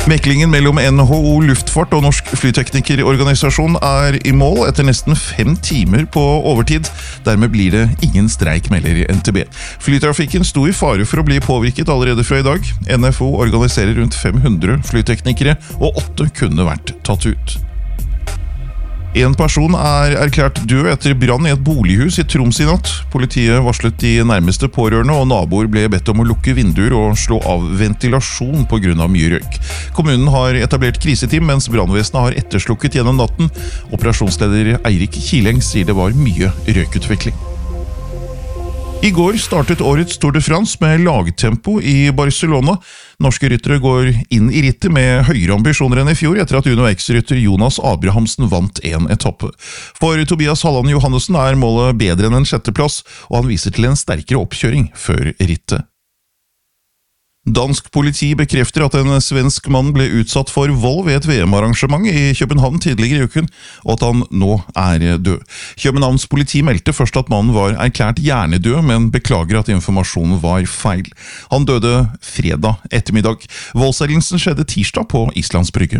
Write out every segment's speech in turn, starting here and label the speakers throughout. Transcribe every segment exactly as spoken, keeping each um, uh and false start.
Speaker 1: Meklingen mellom N H O Luftfart og Norsk Flyteknikerorganisasjon er i mål etter nesten fem timer på overtid. Dermed blir det ingen streik, melder N T B. Flytrafikken sto i fare for å bli påvirket allerede fra i dag. N F O organiserer rundt fem hundre flyteknikere, og åtte kunne vært tatt ut. En person er erklært død etter brann i et bolighus i Troms i natt. Politiet varslet de nærmeste pårørende, og naboer ble bedt om å lukke vinduer og slå av ventilasjon på grunn av mye røyk. Kommunen har etablert kriseteam, mens brannvesenet har etterslukket gjennom natten. Operasjonsleder Eirik Kileng sier det var mye røykutvikling. I går startet årets Tour de France med lagtempo i Barcelona. Norske ryttere går inn i rittet med høyere ambisjoner enn i fjor, etter at Uno X-rytter Jonas Abrahamsen vant en etappe. For Tobias Halland Johannessen er målet bedre enn en sjetteplass, og han viser til en sterkere oppkjøring før rittet. Dansk politi bekrefter at en svensk mann ble utsatt for vold ved et V M-arrangement i København tidligere i uken, og at han nå er død. Københavns politi meldte først at mannen var erklært hjernedød, men beklager at informasjonen var feil. Han døde fredag ettermiddag. Voldshendelsen skjedde tirsdag på Islands Brygge.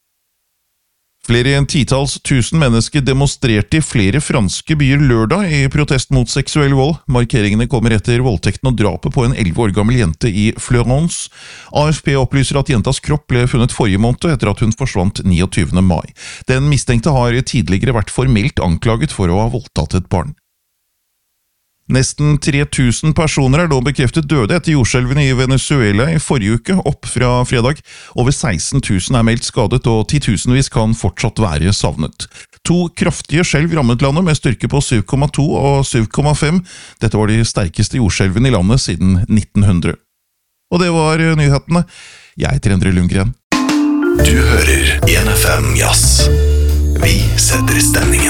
Speaker 1: Flere enn titals tusen mennesker demonstrerte i flere franske byer lørdag i protest mot seksuell vold. Markeringene kommer etter voldtekten og drapet på en elleve år gammel jente i Florence. A F P opplyser at jentas kropp ble funnet forrige måned etter at hun forsvant niogtyvende mai. Den mistenkte har tidligere vært formelt anklaget for å ha voldtatt et barn. Nesten tre tusen personer er nå bekreftet døde etter jordskjelvene i Venezuela i forrige uke, opp fra fredag. Over seksten tusen er meldt skadet, og titusenvis kan fortsatt være savnet. To kraftige skjelv rammet landet med styrke på syv komma to og syv komma fem. Dette var de sterkeste jordskjelvene i landet siden nitten hundre. Og det var nyhetene. Jeg heter Endre Lundgren.
Speaker 2: Du hører en F M Jazz. Vi setter stemning.